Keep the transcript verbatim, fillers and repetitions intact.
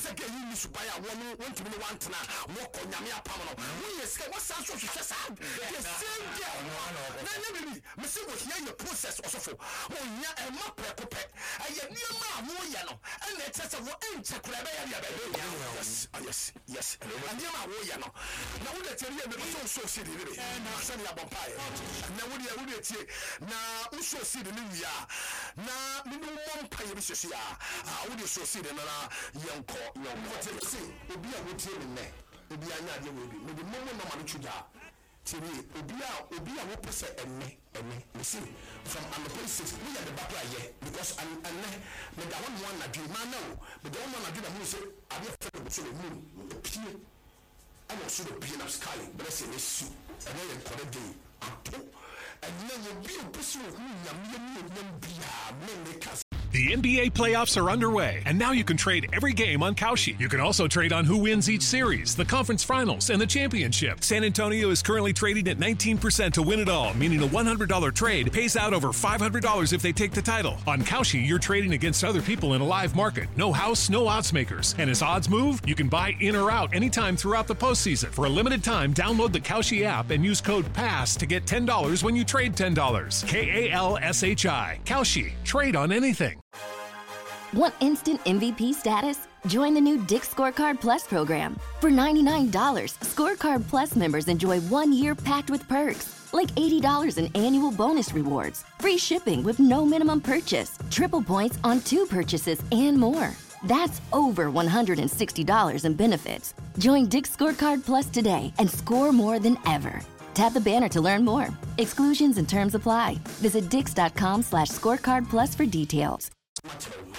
say get you miss buy a one want to be one tana walk on yamia pamano we is what sounds so just the same girl na na me me say we hear your process also for oh nya e ma prekope aye niam a mo ya no and it says wo enche kura be ya be yes yes yes and niam a wo ya no na wo de teri me so so see de be na say ya bompa na wo de wo de tie na wo so see de ni wi a na me no bompa ye be so ya a wo de so see de na yanko yanko te say obi a wo tie me ne obi anya de we bi me de momo no ma no chuda tiri obi a obi a wo pese enne enne me see from an place we are the back here because an enne me da one one na dream man now me da one na dream na say abi fe go so mu pie I was so pie na sky bless me su and then for the day ato and then you be obi hu nyam nyam nyam bia me make us. The N B A playoffs are underway, and now you can trade every game on Kalshi. You can also trade on who wins each series, the conference finals, and the championship. San Antonio is currently trading at nineteen percent to win it all, meaning a one hundred dollars trade pays out over five hundred dollars if they take the title. On Kalshi, you're trading against other people in a live market. No house, no odds makers. And as odds move, you can buy in or out anytime throughout the postseason. For a limited time, download the Kalshi app and use code PASS to get ten dollars when you trade ten dollars. K A L S H I. Kalshi. Trade on anything. Want instant M V P status? Join the new Dick's Scorecard Plus program. For ninety-nine dollars, Scorecard Plus members enjoy one year packed with perks, like eighty dollars in annual bonus rewards, free shipping with no minimum purchase, triple points on two purchases, and more. That's over one hundred sixty dollars in benefits. Join Dick's Scorecard Plus today and score more than ever. Tap the banner to learn more. Exclusions and terms apply. Visit dix dot com slash scorecard plus for details.